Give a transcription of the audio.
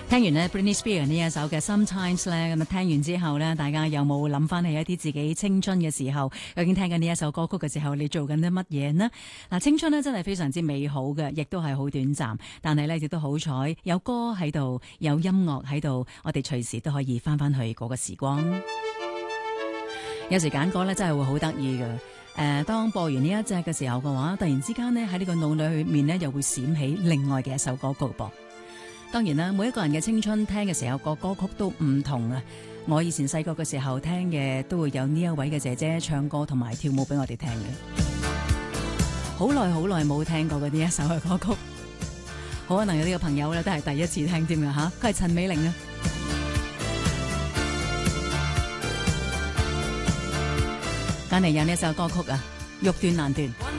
聽完呢 Britney Spears 呢一首嘅 Sometimes 咧，咁啊聽完之後呢，大家有冇諗翻起一啲自己青春嘅時候？究竟聽緊呢一首歌曲嘅時候，你做緊啲乜嘢呢？嗱，青春呢真係非常之美好嘅，亦都係好短暫。但係呢，亦都好彩有歌喺度，有音樂喺度，我哋隨時都可以翻翻去嗰個時光。有時揀歌呢，真係會好得意嘅。當播完呢一隻嘅時候嘅話，突然之間呢，喺呢個腦裏面呢，又會閃起另外嘅一首歌曲噃。當然啦，每一個人嘅青春聽嘅時候個歌曲都唔同啊！我以前細個嘅時候聽嘅都會有呢一位嘅姐姐唱歌同埋跳舞俾我哋聽嘅。好耐冇聽過嘅呢一首嘅歌曲，好可能有呢個朋友咧都係第一次聽添㗎吓，佢係陳美玲啊！揀嚟有呢一首歌曲啊，欲斷難斷。